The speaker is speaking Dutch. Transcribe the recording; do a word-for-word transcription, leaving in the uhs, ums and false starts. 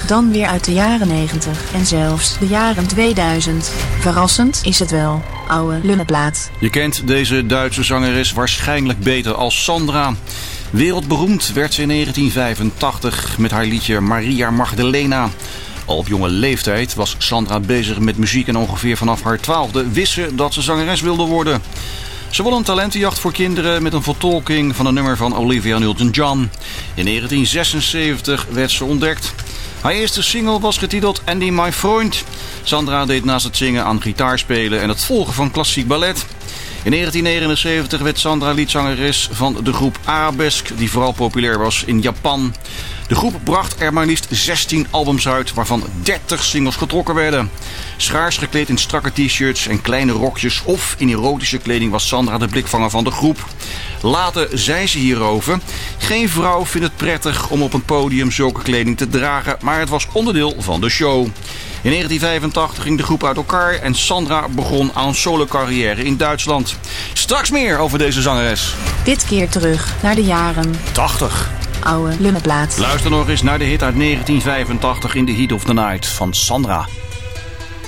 dan weer uit de jaren negentig en zelfs de jaren tweeduizend. Verrassend is het wel, oude lullenplaat. Je kent deze Duitse zangeres waarschijnlijk beter als Sandra. Wereldberoemd werd ze in negentien vijfentachtig met haar liedje Maria Magdalena. Al op jonge leeftijd was Sandra bezig met muziek en ongeveer vanaf haar twaalfde wist ze dat ze zangeres wilde worden. Ze won een talentenjacht voor kinderen met een vertolking van een nummer van Olivia Newton-John. In negentien zesenzeventig werd ze ontdekt. Haar eerste single was getiteld Andy My Freund. Sandra deed naast het zingen aan gitaar spelen en het volgen van klassiek ballet. In negentien negenenzeventig werd Sandra liedzangeres van de groep Arabesque, die vooral populair was in Japan. De groep bracht er maar liefst zestien albums uit, waarvan dertig singles getrokken werden. Schaars gekleed in strakke t-shirts en kleine rokjes of in erotische kleding was Sandra de blikvanger van de groep. Later zei ze hierover: geen vrouw vindt het prettig om op een podium zulke kleding te dragen, maar het was onderdeel van de show. In negentien vijfentachtig ging de groep uit elkaar en Sandra begon aan een solo-carrière in Duitsland. Straks meer over deze zangeres. Dit keer terug naar de jaren tachtig. Oude lullenplaat. Luister nog eens naar de hit uit negentien vijfentachtig in the Heat of the Night van Sandra.